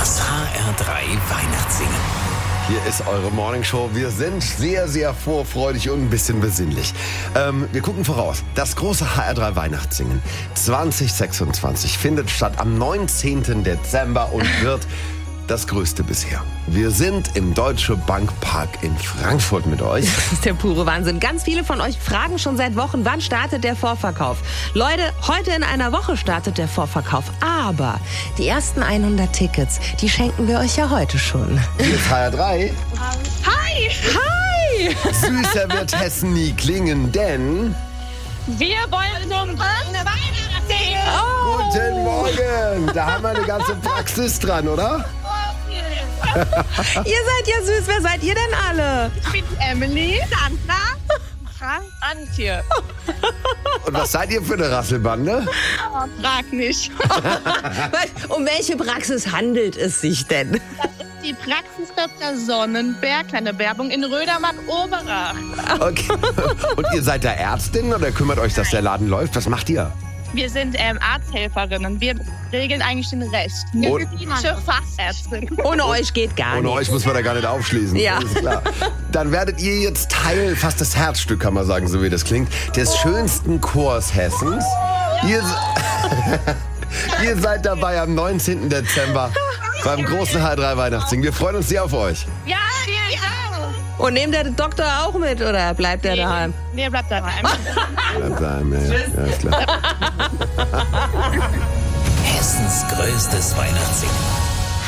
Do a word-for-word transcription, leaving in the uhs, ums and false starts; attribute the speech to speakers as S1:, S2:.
S1: Das H R drei Weihnachtssingen.
S2: Hier ist eure Morningshow. Wir sind sehr, sehr vorfreudig und ein bisschen besinnlich. Ähm, wir gucken voraus. Das große H R drei Weihnachtssingen zwanzig sechsundzwanzig findet statt am neunzehnten Dezember und wird das größte bisher. Wir sind im Deutsche Bank Park in Frankfurt mit euch.
S3: Das ist der pure Wahnsinn. Ganz viele von euch fragen schon seit Wochen, wann startet der Vorverkauf? Leute, heute in einer Woche startet der Vorverkauf. Aber die ersten hundert Tickets, die schenken wir euch ja heute schon.
S2: Hier ist H R drei.
S3: Hi! Hi!
S2: Süßer wird Hessen nie klingen, denn...
S4: Wir wollen zum Weihnachtssingen.
S3: Oh.
S2: Guten Morgen! Da haben wir eine ganze Praxis dran, oder?
S3: Ihr seid ja süß. Wer seid ihr denn alle?
S4: Ich bin Emily, Sandra, Frank, Antje.
S2: Und was seid ihr für eine Rasselbande?
S4: Oh, frag nicht.
S3: Um welche Praxis handelt es sich denn?
S4: Das ist die Praxis Doktor Sonnenberg, kleine Werbung in Rödermark-Oberach.
S2: Okay. Und ihr seid da Ärztin oder kümmert euch, dass der Laden läuft? Was macht ihr?
S4: Wir sind ähm, Arzthelferinnen. Wir regeln eigentlich den Rest.
S2: Und-
S4: Medizinische Fachärztin.
S3: Ohne euch geht gar
S2: Ohne
S3: nichts.
S2: euch muss man da gar nicht aufschließen.
S3: Ja.
S2: Das ist klar. Dann werdet ihr jetzt Teil, fast das Herzstück, kann man sagen, so wie das klingt, des schönsten Chors Hessens. Ihr, se- ihr seid dabei am neunzehnten Dezember beim großen H R drei Weihnachtssingen. Wir freuen uns sehr auf euch.
S4: Ja, vielen Dank.
S3: Und nehmt der Doktor auch mit oder bleibt er daheim?
S4: Nee, bleibt daheim.
S2: Bleibt daheim, ja, ja, ist klar.
S1: Hessens größtes Weihnachtssingen.